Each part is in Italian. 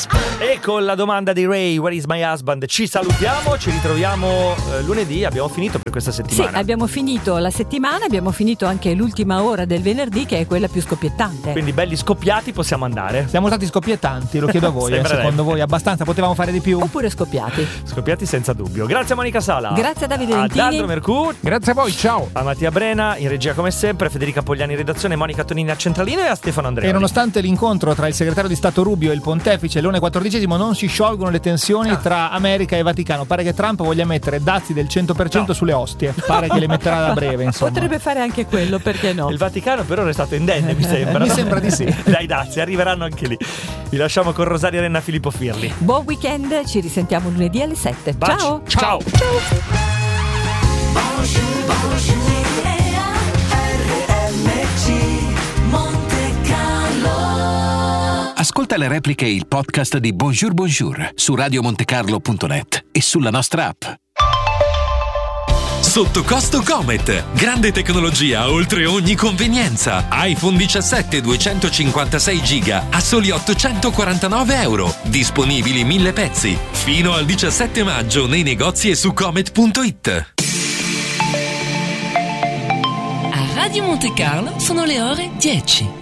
E con la domanda di Ray, Where is my husband? Ci salutiamo, ci ritroviamo lunedì. Abbiamo finito per questa settimana. Sì, abbiamo finito la settimana, abbiamo finito anche l'ultima ora del venerdì, che è quella più scoppiettante. Quindi belli scoppiati, possiamo andare. Siamo stati scoppiettanti, lo chiedo a voi. Secondo voi abbastanza? Potevamo fare di più? Oppure scoppiati? Scoppiati senza dubbio. Grazie a Monica Sala. Grazie a Davide Lentini. A Dandro Mercur. Grazie a voi, ciao. A Mattia Brena in regia come sempre, Federica Pogliani in redazione, Monica Tonini a Centralino e a Stefano Andrea. E nonostante l'incontro tra il segretario di Stato Rubio e il pontefice Leone XIV, non si sciolgono le tensioni tra America e Vaticano. Pare che Trump voglia mettere dazi del 100% sulle ostie. Pare che le metterà da breve, insomma. Potrebbe fare anche quello, perché no? Il Vaticano per ora è stato indenne, mi sembra. Mi sembra di sì. Dai dazi, arriveranno anche lì. Vi lasciamo con Rosaria Renna Filippo Firli. Buon weekend, ci risentiamo lunedì alle 7. Baci. Ciao. Ciao. Ascolta le repliche e il podcast di Bonjour Bonjour su radiomontecarlo.net e sulla nostra app. Sotto costo Comet, grande tecnologia oltre ogni convenienza. iPhone 17 256 giga a soli €849. Disponibili 1000 pezzi. Fino al 17 maggio nei negozi e su comet.it. A Radio Monte Carlo sono le ore 10.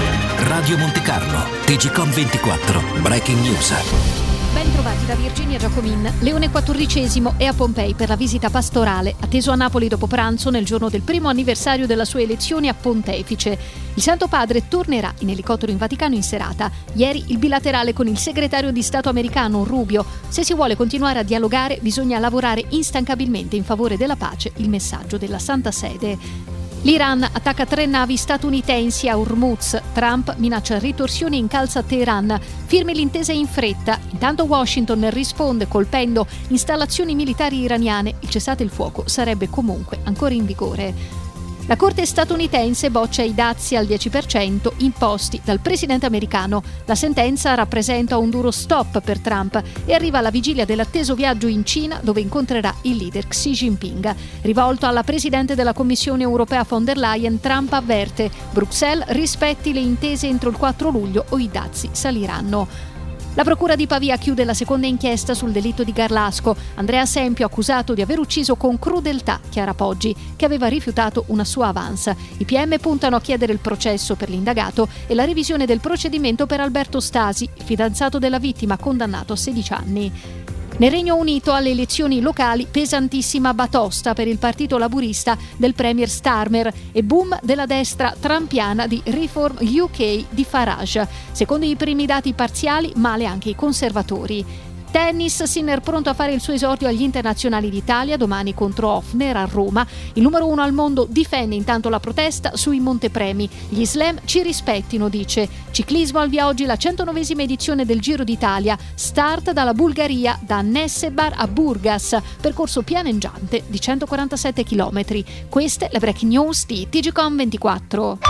Radio Monte Carlo, TGcom 24, Breaking News. Ben trovati da Virginia Giacomin. Leone XIV è a Pompei per la visita pastorale, atteso a Napoli dopo pranzo nel giorno del primo anniversario della sua elezione a pontefice. Il Santo Padre tornerà in elicottero in Vaticano in serata. Ieri il bilaterale con il segretario di Stato americano Rubio. Se si vuole continuare a dialogare bisogna lavorare instancabilmente in favore della pace, il messaggio della Santa Sede. L'Iran attacca 3 navi statunitensi a Hormuz. Trump minaccia ritorsioni e incalza Teheran. Firmi l'intesa in fretta. Intanto Washington risponde colpendo installazioni militari iraniane. Il cessate il fuoco sarebbe comunque ancora in vigore. La Corte statunitense boccia i dazi al 10% imposti dal presidente americano. La sentenza rappresenta un duro stop per Trump e arriva alla vigilia dell'atteso viaggio in Cina, dove incontrerà il leader Xi Jinping. Rivolto alla presidente della Commissione europea von der Leyen, Trump avverte: Bruxelles rispetti le intese entro il 4 luglio o i dazi saliranno. La procura di Pavia chiude la seconda inchiesta sul delitto di Garlasco. Andrea Sempio accusato di aver ucciso con crudeltà Chiara Poggi, che aveva rifiutato una sua avanza. I PM puntano a chiedere il processo per l'indagato e la revisione del procedimento per Alberto Stasi, fidanzato della vittima condannato a 16 anni. Nel Regno Unito alle elezioni locali pesantissima batosta per il partito laburista del premier Starmer e boom della destra trampiana di Reform UK di Farage. Secondo i primi dati parziali, male anche i conservatori. Tennis, Sinner pronto a fare il suo esordio agli internazionali d'Italia domani contro Hofner a Roma. Il numero 1 al mondo difende intanto la protesta sui montepremi. Gli slam ci rispettino, dice. Ciclismo al via oggi la 109esima edizione del Giro d'Italia. Start dalla Bulgaria, da Nessebar a Burgas, percorso pianeggiante di 147 km. Queste le breaking news di TGcom 24.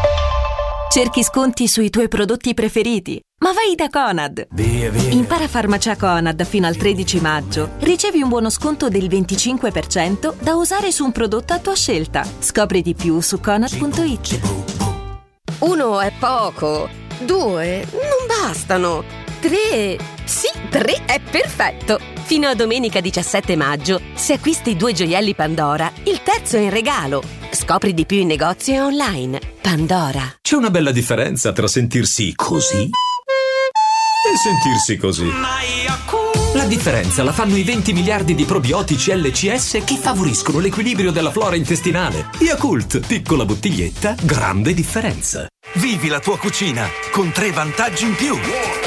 Cerchi sconti sui tuoi prodotti preferiti? Ma vai da Conad! Via. Impara Farmacia Conad fino al 13 maggio. Ricevi un buono sconto del 25% da usare su un prodotto a tua scelta. Scopri di più su Conad.it. 1 è poco, 2 non bastano, 3... Sì, 3 è perfetto! Fino a domenica 17 maggio, se acquisti 2 gioielli Pandora, il terzo è in regalo. Scopri di più in negozio e online. Pandora. C'è una bella differenza tra sentirsi così e sentirsi così. La differenza la fanno i 20 miliardi di probiotici LCS che favoriscono l'equilibrio della flora intestinale. Yakult, piccola bottiglietta, grande differenza. Vivi la tua cucina con 3 vantaggi in più.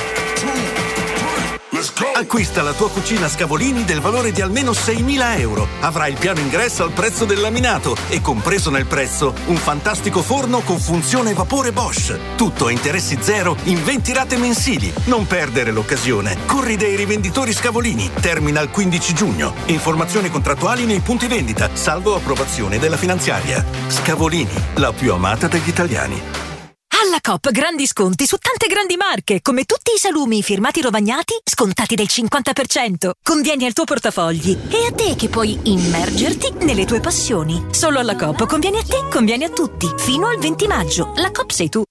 Acquista la tua cucina Scavolini del valore di almeno 6.000 euro. Avrai il piano ingresso al prezzo del laminato e compreso nel prezzo un fantastico forno con funzione vapore Bosch. Tutto a interessi zero in 20 rate mensili. Non perdere l'occasione. Corri dai rivenditori Scavolini. Termina il 15 giugno. Informazioni contrattuali nei punti vendita, salvo approvazione della finanziaria. Scavolini, la più amata degli italiani. Alla Coop grandi sconti su tante grandi marche, come tutti i salumi firmati Rovagnati, scontati del 50%. Convieni al tuo portafogli e a te che puoi immergerti nelle tue passioni. Solo alla Coop conviene a te, conviene a tutti. Fino al 20 maggio. La Coop sei tu.